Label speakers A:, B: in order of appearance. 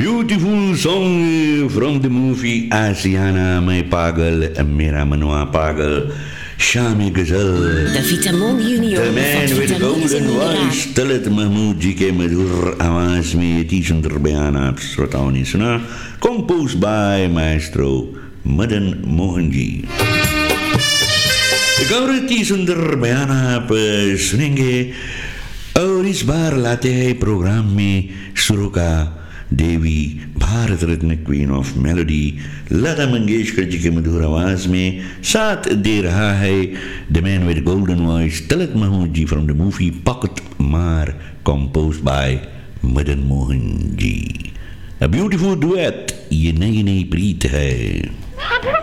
A: Beautiful song from the movie Asiana, मैं पागल मेरा मनवा पागल शामी गजल
B: De Vitamon Junior.
A: The man with golden voice Talat Mahmood जी के मधुर आवाज में ये ती सुंदर बयान आप श्रोताओं ने सुना composed by maestro Madan Mohan ji. एक और इतनी सुंदर बयान आप सुनेंगे और इस बार लाते हैं प्रोग्राम में सुरों का देवी Bharat Ratna queen of melody Lata Mangeshkar ji के मधुर आवाज में साथ दे रहा है the man with golden voice Talat Mahmood ji from the movie pocket मार compose bye Madan Mohan ji. A beautiful duet ये नई नई प्रीत है।